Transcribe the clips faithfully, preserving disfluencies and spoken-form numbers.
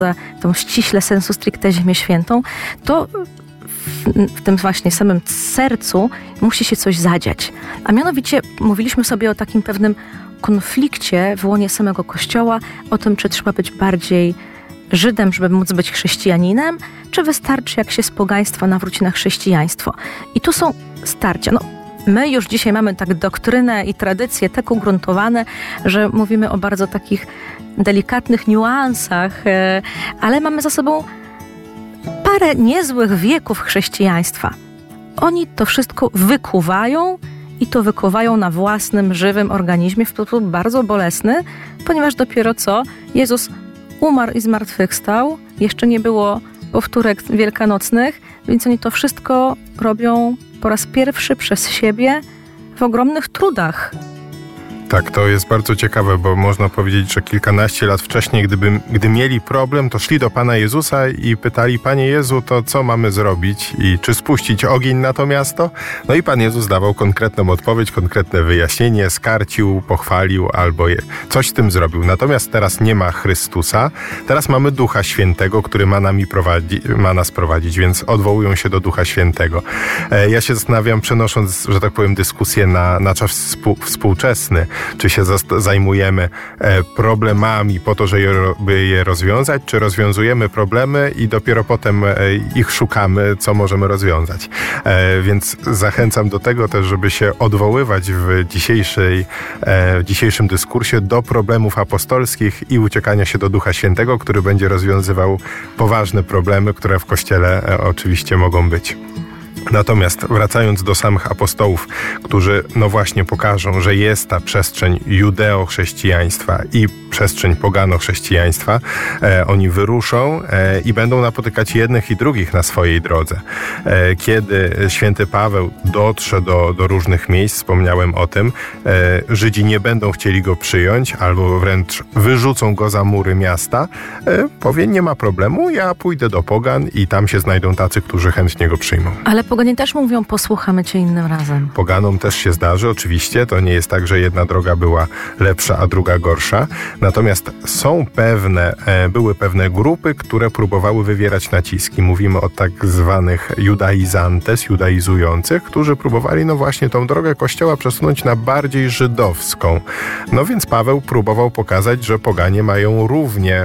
tą ściśle sensu stricte Ziemię Świętą, to w, w tym właśnie samym sercu musi się coś zadziać. A mianowicie mówiliśmy sobie o takim pewnym konflikcie w łonie samego Kościoła, o tym, czy trzeba być bardziej Żydem, żeby móc być chrześcijaninem, czy wystarczy, jak się z pogaństwa nawróci na chrześcijaństwo. I tu są starcia. No, my już dzisiaj mamy tak doktrynę i tradycje tak ugruntowane, że mówimy o bardzo takich delikatnych niuansach, ale mamy za sobą parę niezłych wieków chrześcijaństwa. Oni to wszystko wykuwają i to wykuwają na własnym, żywym organizmie w sposób bardzo bolesny, ponieważ dopiero co Jezus umarł i zmartwychwstał, jeszcze nie było powtórek wielkanocnych, więc oni to wszystko robią po raz pierwszy przez siebie w ogromnych trudach. Tak, to jest bardzo ciekawe, bo można powiedzieć, że kilkanaście lat wcześniej, gdyby, gdy mieli problem, to szli do Pana Jezusa i pytali: Panie Jezu, to co mamy zrobić i czy spuścić ogień na to miasto? No i Pan Jezus dawał konkretną odpowiedź, konkretne wyjaśnienie, skarcił, pochwalił albo je, coś z tym zrobił. Natomiast teraz nie ma Chrystusa, teraz mamy Ducha Świętego, który ma, nami prowadzi, ma nas prowadzić, więc odwołują się do Ducha Świętego. E, ja się zastanawiam, przenosząc, że tak powiem, dyskusję na, na czas współ, współczesny, czy się zajmujemy problemami po to, żeby je rozwiązać, czy rozwiązujemy problemy i dopiero potem ich szukamy, co możemy rozwiązać. Więc zachęcam do tego też, żeby się odwoływać w dzisiejszej, w dzisiejszym dyskursie do problemów apostolskich i uciekania się do Ducha Świętego, który będzie rozwiązywał poważne problemy, które w Kościele oczywiście mogą być. Natomiast wracając do samych apostołów, którzy no właśnie pokażą, że jest ta przestrzeń judeo-chrześcijaństwa i przestrzeń pogano-chrześcijaństwa, e, oni wyruszą e, i będą napotykać jednych i drugich na swojej drodze. E, kiedy święty Paweł dotrze do, do różnych miejsc, wspomniałem o tym, e, Żydzi nie będą chcieli go przyjąć albo wręcz wyrzucą go za mury miasta, e, powie: nie ma problemu, ja pójdę do pogan i tam się znajdą tacy, którzy chętnie go przyjmą. Ale poganie też mówią: posłuchamy cię innym razem. Poganom też się zdarzy, oczywiście. To nie jest tak, że jedna droga była lepsza, a druga gorsza. Natomiast są pewne, były pewne grupy, które próbowały wywierać naciski. Mówimy o tak zwanych judaizantes, judaizujących, którzy próbowali no właśnie tą drogę Kościoła przesunąć na bardziej żydowską. No więc Paweł próbował pokazać, że poganie mają równie,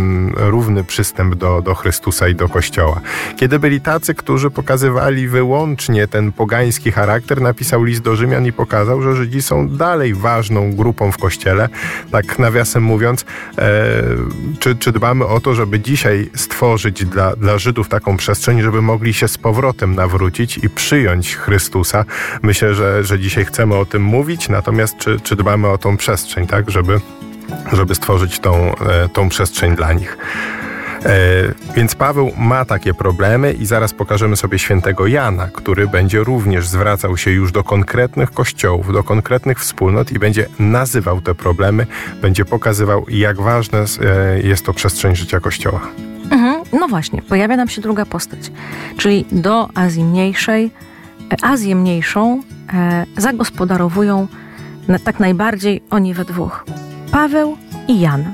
równy przystęp do, do Chrystusa i do Kościoła. Kiedy byli tacy, którzy pokazywali wyłącznie ten pogański charakter, napisał list do Rzymian i pokazał, że Żydzi są dalej ważną grupą w Kościele. Tak nawiasem mówiąc, e, czy, czy dbamy o to, żeby dzisiaj stworzyć dla, dla Żydów taką przestrzeń, żeby mogli się z powrotem nawrócić i przyjąć Chrystusa. Myślę, że, że dzisiaj chcemy o tym mówić, natomiast czy, czy dbamy o tą przestrzeń, tak, żeby, żeby stworzyć tą, e, tą przestrzeń dla nich. E, więc Paweł ma takie problemy i zaraz pokażemy sobie świętego Jana, który będzie również zwracał się już do konkretnych kościołów, do konkretnych wspólnot i będzie nazywał te problemy, będzie pokazywał, jak ważna e, jest to przestrzeń życia Kościoła. Mhm, no właśnie, pojawia nam się druga postać, czyli do Azji Mniejszej, Azję Mniejszą e, zagospodarowują na, tak najbardziej oni we dwóch. Paweł i Jan.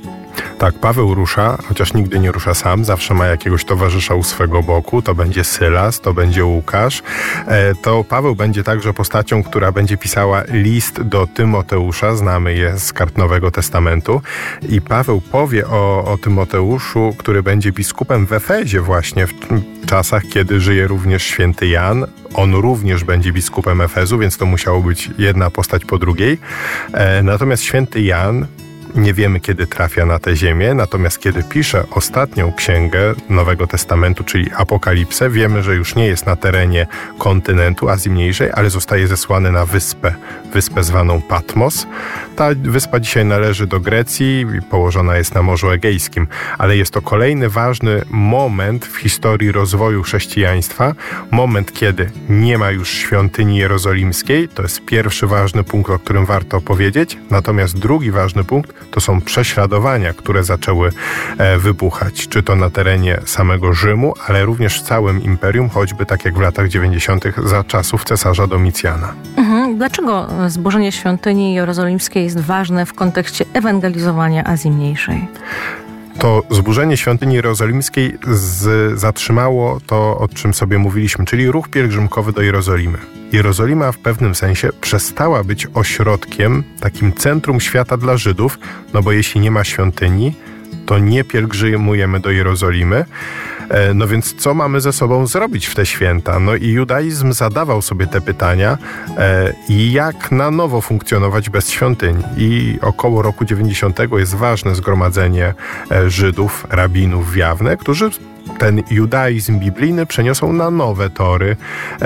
Tak, Paweł rusza, chociaż nigdy nie rusza sam, zawsze ma jakiegoś towarzysza u swego boku, to będzie Sylas, to będzie Łukasz. E, to Paweł będzie także postacią, która będzie pisała list do Tymoteusza, znamy je z kart Nowego Testamentu. I Paweł powie o, o Tymoteuszu, który będzie biskupem w Efezie właśnie w czasach, kiedy żyje również święty Jan. On również będzie biskupem Efezu, więc to musiało być jedna postać po drugiej. E, natomiast święty Jan, nie wiemy, kiedy trafia na tę ziemię, natomiast kiedy pisze ostatnią księgę Nowego Testamentu, czyli Apokalipsę, wiemy, że już nie jest na terenie kontynentu Azji Mniejszej, ale zostaje zesłany na wyspę, wyspę zwaną Patmos. Ta wyspa dzisiaj należy do Grecji i położona jest na Morzu Egejskim, ale jest to kolejny ważny moment w historii rozwoju chrześcijaństwa, moment, kiedy nie ma już świątyni jerozolimskiej, to jest pierwszy ważny punkt, o którym warto powiedzieć, natomiast drugi ważny punkt to są prześladowania, które zaczęły e, wybuchać, czy to na terenie samego Rzymu, ale również w całym imperium, choćby tak jak w latach dziewięćdziesiątych za czasów cesarza Domicjana. Mhm. Dlaczego zburzenie świątyni jerozolimskiej jest ważne w kontekście ewangelizowania Azji Mniejszej? to zburzenie świątyni jerozolimskiej z, zatrzymało to, o czym sobie mówiliśmy, czyli ruch pielgrzymkowy do Jerozolimy. Jerozolima w pewnym sensie przestała być ośrodkiem, takim centrum świata dla Żydów, no bo jeśli nie ma świątyni, to nie pielgrzymujemy do Jerozolimy. No więc co mamy ze sobą zrobić w te święta? No i judaizm zadawał sobie te pytania i jak na nowo funkcjonować bez świątyni. I około roku dziewięćdziesiątego jest ważne zgromadzenie Żydów, rabinów w Jawne, którzy ten judaizm biblijny przeniosą na nowe tory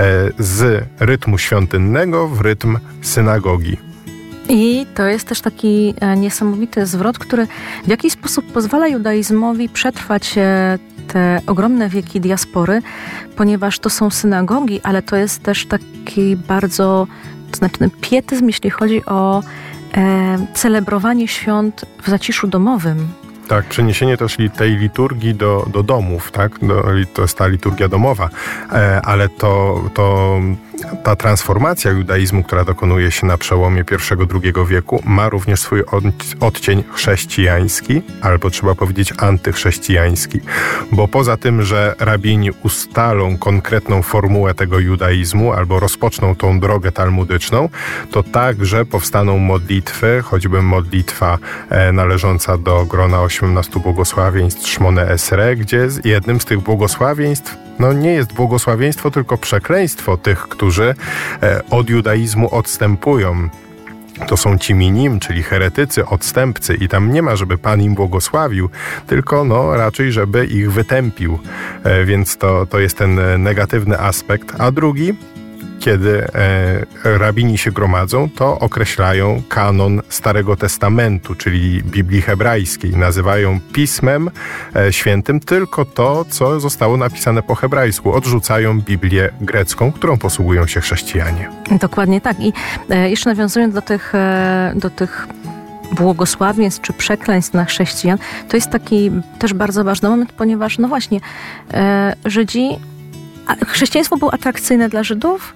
z rytmu świątynnego w rytm synagogi. I to jest też taki niesamowity zwrot, który w jakiś sposób pozwala judaizmowi przetrwać te ogromne wieki diaspory, ponieważ to są synagogi, ale to jest też taki bardzo, to znaczy ten pietyzm, jeśli chodzi o e, celebrowanie świąt w zaciszu domowym. Tak, przeniesienie też tej liturgii do, do domów, tak? Do, to jest ta liturgia domowa, e, ale to, to ta transformacja judaizmu, która dokonuje się na przełomie pierwszego i drugiego wieku, ma również swój od, odcień chrześcijański, albo trzeba powiedzieć antychrześcijański, bo poza tym, że rabini ustalą konkretną formułę tego judaizmu, albo rozpoczną tą drogę talmudyczną, to także powstaną modlitwy, choćby modlitwa e, należąca do grona osiemnastu błogosławieństw Shmone Esre, gdzie jednym z tych błogosławieństw no nie jest błogosławieństwo, tylko przekleństwo tych, którzy e, od judaizmu odstępują. To są ci minim, czyli heretycy, odstępcy i tam nie ma, żeby Pan im błogosławił, tylko no raczej, żeby ich wytępił. E, więc to, to jest ten negatywny aspekt. A drugi, kiedy e, rabini się gromadzą, to określają kanon Starego Testamentu, czyli Biblii hebrajskiej. Nazywają pismem e, świętym tylko to, co zostało napisane po hebrajsku. Odrzucają Biblię grecką, którą posługują się chrześcijanie. Dokładnie tak. I e, jeszcze nawiązując do tych, e, do tych błogosławieństw czy przekleństw na chrześcijan, to jest taki też bardzo ważny moment, ponieważ no właśnie e, Żydzi, a chrześcijaństwo było atrakcyjne dla Żydów,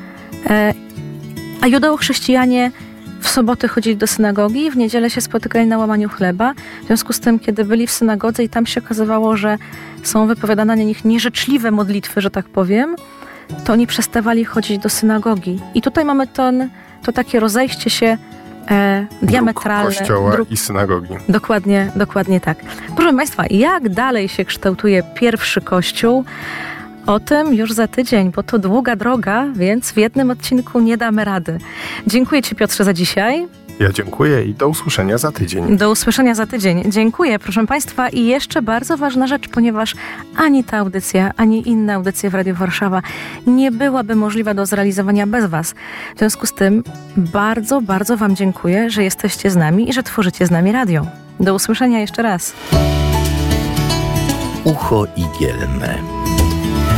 a judeo-chrześcijanie w soboty chodzili do synagogi, w niedzielę się spotykali na łamaniu chleba. W związku z tym, kiedy byli w synagodze i tam się okazywało, że są wypowiadane na nich nieżyczliwe modlitwy, że tak powiem, to oni przestawali chodzić do synagogi. I tutaj mamy ten, to takie rozejście się e, diametralne. Dróg kościoła dróg... i synagogi. Dokładnie, dokładnie tak. Proszę Państwa, jak dalej się kształtuje pierwszy kościół? O tym już za tydzień, bo to długa droga, więc w jednym odcinku nie damy rady. Dziękuję Ci, Piotrze, za dzisiaj. Ja dziękuję i do usłyszenia za tydzień. Do usłyszenia za tydzień. Dziękuję, proszę Państwa. I jeszcze bardzo ważna rzecz, ponieważ ani ta audycja, ani inne audycje w Radiu Warszawa nie byłaby możliwa do zrealizowania bez Was. W związku z tym bardzo, bardzo Wam dziękuję, że jesteście z nami i że tworzycie z nami radio. Do usłyszenia jeszcze raz. Ucho igielne.